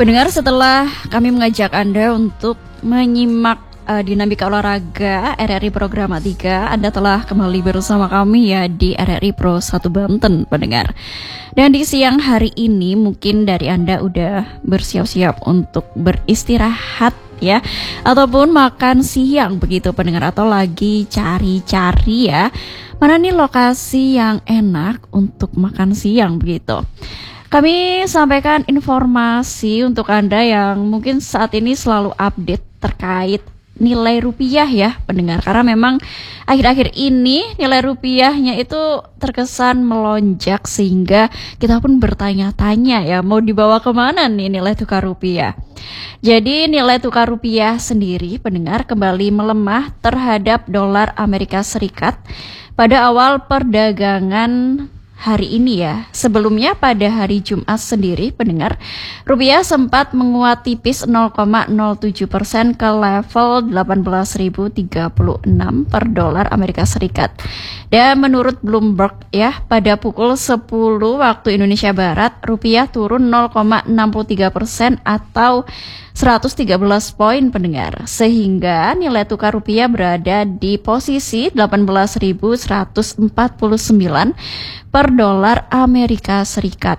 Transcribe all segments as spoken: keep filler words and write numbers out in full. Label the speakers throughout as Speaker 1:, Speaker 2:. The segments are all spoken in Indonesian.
Speaker 1: Pendengar, setelah kami mengajak Anda untuk menyimak uh, dinamika olahraga R R I Programa tiga, Anda telah kembali bersama kami ya di R R I Pro satu Banten, pendengar. Dan di siang hari ini mungkin dari Anda udah bersiap-siap untuk beristirahat ya, ataupun makan siang begitu pendengar, atau lagi cari-cari ya mana nih lokasi yang enak untuk makan siang begitu. Kami sampaikan informasi untuk Anda yang mungkin saat ini selalu update terkait nilai rupiah ya pendengar, karena memang akhir-akhir ini nilai rupiahnya itu terkesan melonjak sehingga kita pun bertanya-tanya ya mau dibawa kemana nih nilai tukar rupiah. Jadi nilai tukar rupiah sendiri pendengar kembali melemah terhadap dolar Amerika Serikat pada awal perdagangan hari ini ya. Sebelumnya pada hari Jumat sendiri pendengar, rupiah sempat menguat tipis nol koma nol tujuh persen ke level delapan belas ribu tiga puluh enam per dolar Amerika Serikat. Dan menurut Bloomberg ya, pada pukul sepuluh waktu Indonesia Barat, rupiah turun nol koma enam tiga persen atau seratus tiga belas poin pendengar, sehingga nilai tukar rupiah berada di posisi delapan belas ribu seratus empat puluh sembilan per dolar Amerika Serikat.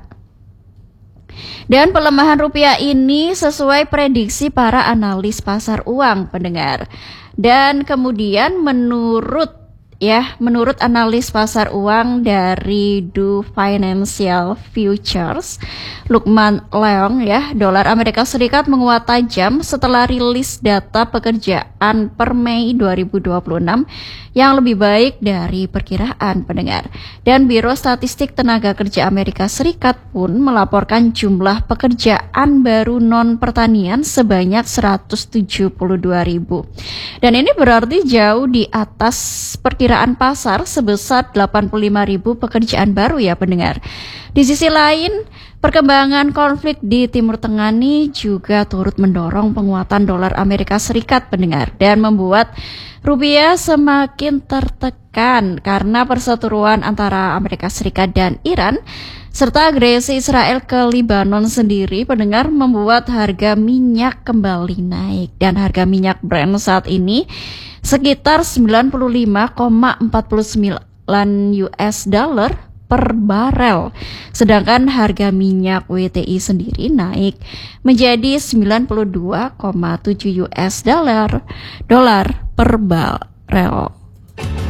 Speaker 1: Dan pelemahan rupiah ini sesuai prediksi para analis pasar uang pendengar. Dan kemudian menurut Ya, menurut analis pasar uang dari Do Financial Futures, Lukman Leong ya, dolar Amerika Serikat menguat tajam setelah rilis data pekerjaan per Mei dua ribu dua puluh enam yang lebih baik dari perkiraan pendengar. Dan Biro Statistik Tenaga Kerja Amerika Serikat pun melaporkan jumlah pekerjaan baru non pertanian sebanyak seratus tujuh puluh dua ribu. Dan ini berarti jauh di atas perkiraan pasar sebesar delapan puluh lima ribu pekerjaan baru ya pendengar. Di sisi lain, perkembangan konflik di Timur Tengah ini juga turut mendorong penguatan dolar Amerika Serikat pendengar dan membuat rupiah semakin tertekan karena perseteruan antara Amerika Serikat dan Iran serta agresi Israel ke Lebanon sendiri pendengar membuat harga minyak kembali naik, dan harga minyak Brent saat ini sekitar sembilan puluh lima koma empat sembilan U S dollar per barel. Sedangkan harga minyak W T I sendiri naik menjadi sembilan puluh dua koma tujuh U S dollar dolar per barel.